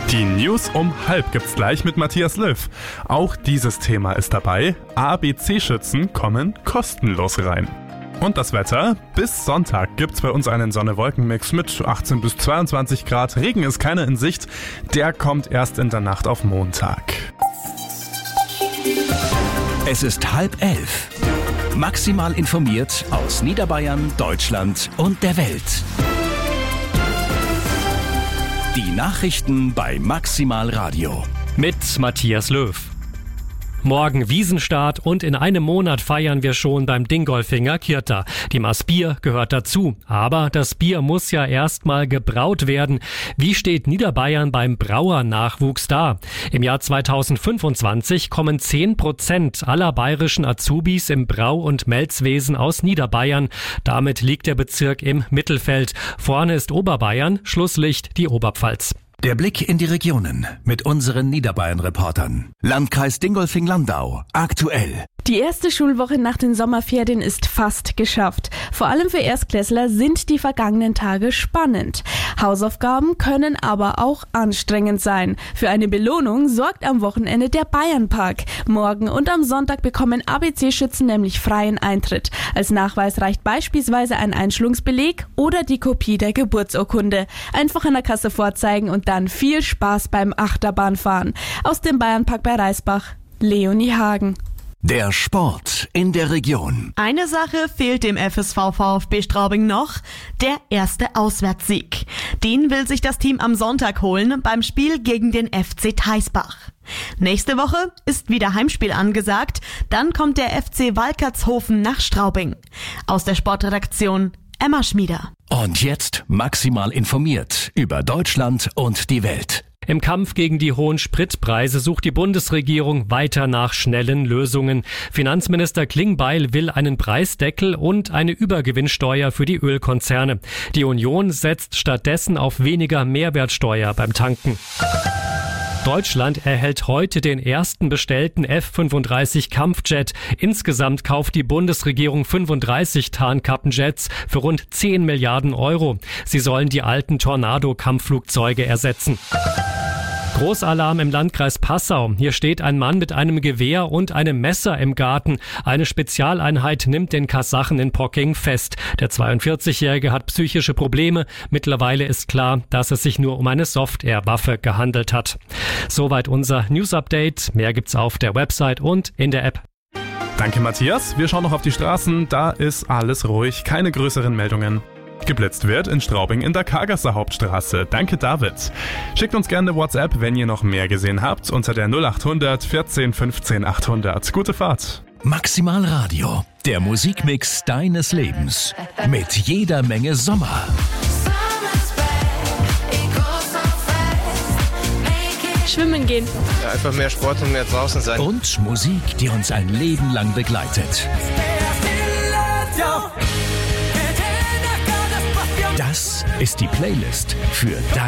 Die News um 12:30 gibt's gleich mit Matthias Löw. Auch dieses Thema ist dabei. ABC-Schützen kommen kostenlos rein. Und das Wetter? Bis Sonntag gibt's bei uns einen Sonne-Wolken-Mix mit 18 bis 22 Grad. Regen ist keiner in Sicht. Der kommt erst in der Nacht auf Montag. Es ist 10:30. Maximal informiert aus Niederbayern, Deutschland und der Welt. Die Nachrichten bei Maximal Radio. Mit Matthias Löw. Morgen Wiesenstart und in einem Monat feiern wir schon beim Dingolfinger Kirta. Die Maß Bier gehört dazu. Aber das Bier muss ja erstmal gebraut werden. Wie steht Niederbayern beim Brauernachwuchs da? Im Jahr 2025 kommen 10% aller bayerischen Azubis im Brau- und Melzwesen aus Niederbayern. Damit liegt der Bezirk im Mittelfeld. Vorne ist Oberbayern, Schlusslicht die Oberpfalz. Der Blick in die Regionen mit unseren Niederbayern-Reportern. Landkreis Dingolfing-Landau. Aktuell. Die erste Schulwoche nach den Sommerferien ist fast geschafft. Vor allem für Erstklässler sind die vergangenen Tage spannend. Hausaufgaben können aber auch anstrengend sein. Für eine Belohnung sorgt am Wochenende der Bayernpark. Morgen und am Sonntag bekommen ABC-Schützen nämlich freien Eintritt. Als Nachweis reicht beispielsweise ein Einschulungsbeleg oder die Kopie der Geburtsurkunde. Einfach an der Kasse vorzeigen und dann viel Spaß beim Achterbahnfahren. Aus dem Bayernpark bei Reisbach, Leonie Hagen. Der Sport in der Region. Eine Sache fehlt dem FSV VfB Straubing noch, der erste Auswärtssieg. Den will sich das Team am Sonntag holen beim Spiel gegen den FC Theisbach. Nächste Woche ist wieder Heimspiel angesagt, dann kommt der FC Walkertshofen nach Straubing. Aus der Sportredaktion Emma Schmieder. Und jetzt maximal informiert über Deutschland und die Welt. Im Kampf gegen die hohen Spritpreise sucht die Bundesregierung weiter nach schnellen Lösungen. Finanzminister Klingbeil will einen Preisdeckel und eine Übergewinnsteuer für die Ölkonzerne. Die Union setzt stattdessen auf weniger Mehrwertsteuer beim Tanken. Deutschland erhält heute den ersten bestellten F-35 Kampfjet. Insgesamt kauft die Bundesregierung 35 Tarnkappenjets für rund 10 Milliarden Euro. Sie sollen die alten Tornado-Kampfflugzeuge ersetzen. Großalarm im Landkreis Passau. Hier steht ein Mann mit einem Gewehr und einem Messer im Garten. Eine Spezialeinheit nimmt den Kasachen in Pocking fest. Der 42-Jährige hat psychische Probleme. Mittlerweile ist klar, dass es sich nur um eine Soft-Air-Waffe gehandelt hat. Soweit unser News-Update. Mehr gibt's auf der Website und in der App. Danke, Matthias. Wir schauen noch auf die Straßen. Da ist alles ruhig. Keine größeren Meldungen. Geblitzt wird in Straubing in der Kargasser Hauptstraße. Danke, David. Schickt uns gerne eine WhatsApp, wenn ihr noch mehr gesehen habt, unter der 0800 14 15 800. Gute Fahrt. Maximal Radio, der Musikmix deines Lebens. Mit jeder Menge Sommer. Schwimmen gehen. Ja, einfach mehr Sport und mehr draußen sein. Und Musik, die uns ein Leben lang begleitet. Das ist die Playlist für dein